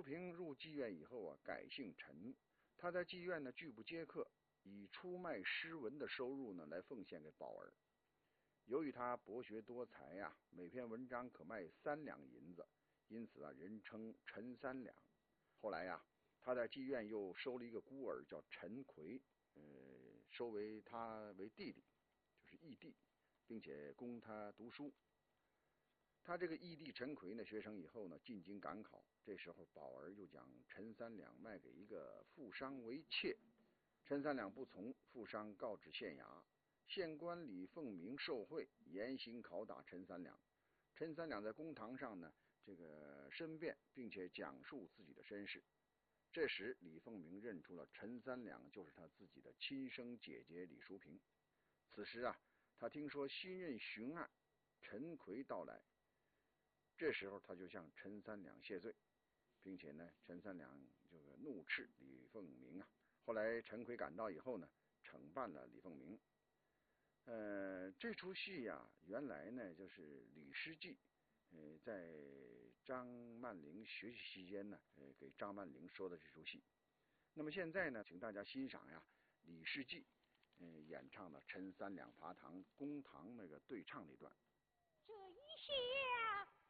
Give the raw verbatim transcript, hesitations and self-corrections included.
淑平入妓院以后啊，改姓陈。他在妓院呢拒不接客，以出卖诗文的收入呢来奉献给宝儿。由于他博学多才呀、啊，每篇文章可卖三两银子，因此啊，人称陈三两。后来呀、啊，他在妓院又收了一个孤儿，叫陈奎，呃，收为他为弟弟，就是义弟，并且供他读书。他这个义弟陈奎呢，学成以后呢，进京赶考。这时候宝儿又将陈三两卖给一个富商为妾，陈三两不从，富商告至县衙，县官李凤鸣受贿，严刑拷打陈三两。陈三两在公堂上呢，这个申辩，并且讲述自己的身世。这时李凤鸣认出了陈三两就是他自己的亲生姐姐李淑平。此时啊，他听说新任巡案陈奎到来，这时候他就向陈三两谢罪，并且呢，陈三两这个怒斥李凤鸣啊。后来陈奎赶到以后呢，惩办了李凤鸣。呃，这出戏呀、啊，原来呢就是李师记，呃，在张曼玲学习期间呢，呃，给张曼玲说的这出戏。那么现在呢，请大家欣赏呀，李师记，呃，演唱的陈三两爬堂公堂那个对唱那段。 这一下